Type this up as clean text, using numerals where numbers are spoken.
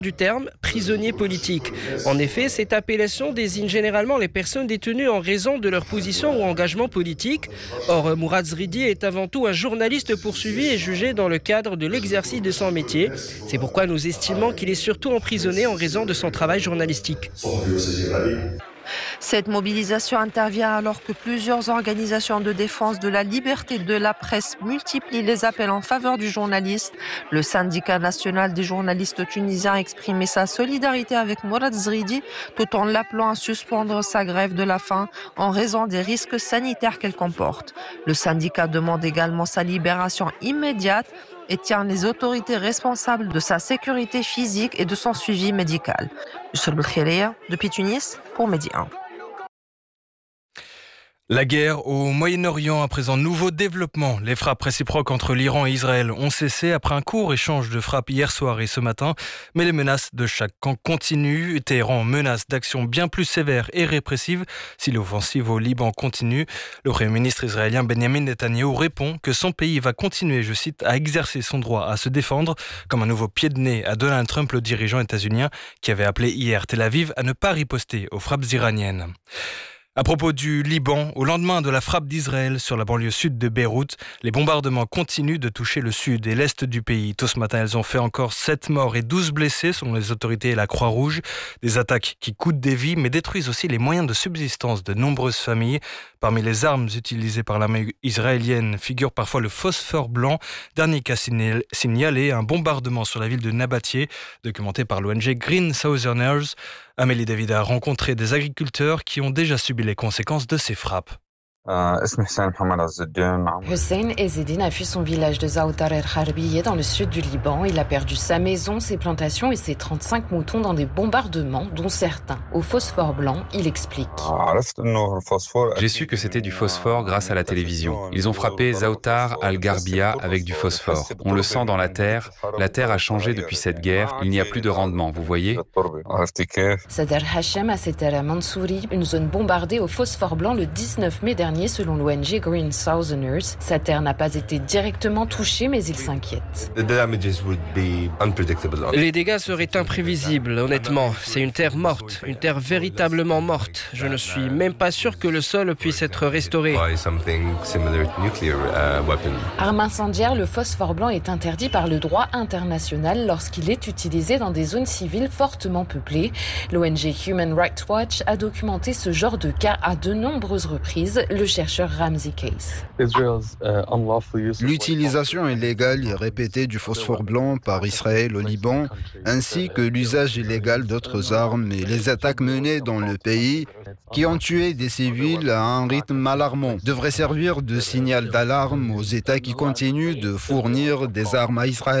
Du terme prisonnier politique. En effet, cette appellation désigne généralement les personnes détenues en raison de leur position ou engagement politique. Or, Mourad Zridi est avant tout un journaliste poursuivi et jugé dans le cadre de l'exercice de son métier. C'est pourquoi nous estimons qu'il est surtout emprisonné en raison de son travail journalistique. Cette mobilisation intervient alors que plusieurs organisations de défense de la liberté de la presse multiplient les appels en faveur du journaliste. Le syndicat national des journalistes tunisiens a exprimé sa solidarité avec Mourad Zridi tout en l'appelant à suspendre sa grève de la faim en raison des risques sanitaires qu'elle comporte. Le syndicat demande également sa libération immédiate et tient les autorités responsables de sa sécurité physique et de son suivi médical. Youssef Belkhiria, depuis Tunis, pour Medi 1. La guerre au Moyen-Orient, à présent, nouveau développement. Les frappes réciproques entre l'Iran et Israël ont cessé après un court échange de frappes hier soir et ce matin. Mais les menaces de chaque camp continuent. Téhéran menace d'actions bien plus sévères et répressives si l'offensive au Liban continue. Le Premier ministre israélien Benjamin Netanyahou répond que son pays va continuer, je cite, à exercer son droit à se défendre, comme un nouveau pied de nez à Donald Trump, le dirigeant états-unien, qui avait appelé hier Tel Aviv à ne pas riposter aux frappes iraniennes. À propos du Liban, au lendemain de la frappe d'Israël sur la banlieue sud de Beyrouth, les bombardements continuent de toucher le sud et l'est du pays. Tôt ce matin, elles ont fait encore 7 morts et 12 blessés selon les autorités et la Croix-Rouge. Des attaques qui coûtent des vies mais détruisent aussi les moyens de subsistance de nombreuses familles. Parmi les armes utilisées par l'armée israélienne figure parfois le phosphore blanc, dernier cas signalé, un bombardement sur la ville de Nabatieh, documenté par l'ONG Green Southerners. Amélie David a rencontré des agriculteurs qui ont déjà subi les conséquences de ces frappes. Hussein Ezzedine a fui son village de Zaoutar el-Harbiye dans le sud du Liban. Il a perdu sa maison, ses plantations et ses 35 moutons dans des bombardements, dont certains au phosphore blanc. Il explique. J'ai su que c'était du phosphore grâce à la télévision. Ils ont frappé Zaoutar al-Garbiya avec du phosphore. On le sent dans la terre. La terre a changé depuis cette guerre. Il n'y a plus de rendement, vous voyez. Sadr Hashem a Seter Mansouri, une zone bombardée au phosphore blanc le 19 mai dernier selon l'ONG Green Southerners. Sa terre n'a pas été directement touchée, mais il s'inquiète. Les dégâts seraient imprévisibles, honnêtement. C'est une terre morte, une terre véritablement morte. Je ne suis même pas sûr que le sol puisse être restauré. Arme incendiaire, le phosphore blanc est interdit par le droit international lorsqu'il est utilisé dans des zones civiles fortement peuplées. L'ONG Human Rights Watch a documenté ce genre de cas à de nombreuses reprises. Le chercheur Ramzi Case. L'utilisation illégale et répétée du phosphore blanc par Israël au Liban, ainsi que l'usage illégal d'autres armes et les attaques menées dans le pays qui ont tué des civils à un rythme alarmant, devraient servir de signal d'alarme aux États qui continuent de fournir des armes à Israël.